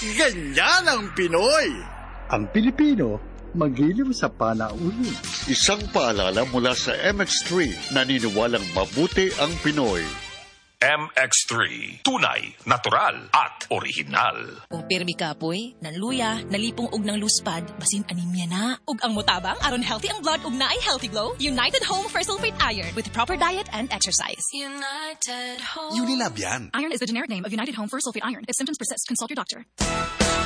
Ganyan ang Pinoy! Ang Pilipino, magiliw sa panauhin. Isang paalala mula sa MX3, naniniwalang mabuti ang Pinoy. MX3, tunay, natural, at original. Kung pirmi kapoy, nanluya, nalipong og ng luspad, basin anemia na. Ug ang mutabang, aron healthy ang blood ug naay healthy glow, United Home for Sulfate Iron with proper diet and exercise. United Home. Unilab yan. Iron is the generic name of United Home for Sulfate Iron. If symptoms persist, consult your doctor.